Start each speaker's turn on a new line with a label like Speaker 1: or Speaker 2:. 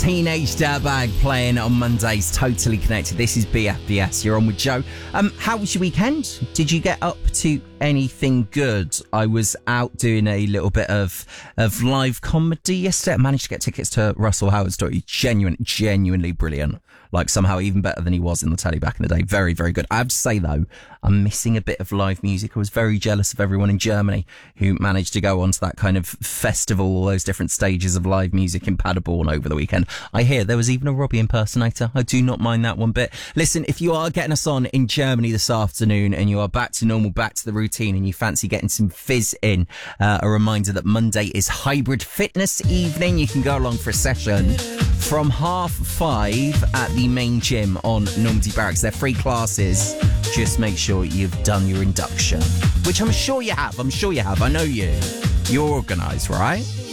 Speaker 1: Teenage Dirtbag playing on Mondays, Totally Connected. This is BFBS. You're on with Joe. How was your weekend? Did you get up to anything good? I was out doing a little bit of live comedy yesterday. I managed to get tickets to Russell Howard's story. Genuinely brilliant. Like somehow even better than he was in the telly back in the day. Very, very good. I have to say though, I'm missing a bit of live music. I was very jealous of everyone in Germany who managed to go onto that kind of festival, all those different stages of live music in Paderborn over the weekend. I hear there was even a Robbie impersonator. I do not mind that one bit. Listen, if you are getting us on in Germany this afternoon and you are back to normal, back to the routine and you fancy getting some fizz in, a reminder that Monday is hybrid fitness evening. You can go along for a session from 5:30 at the main gym on Normandy Barracks. They're free classes. Just make sure you've done your induction, which I'm sure you have. I know you. You're organised, right?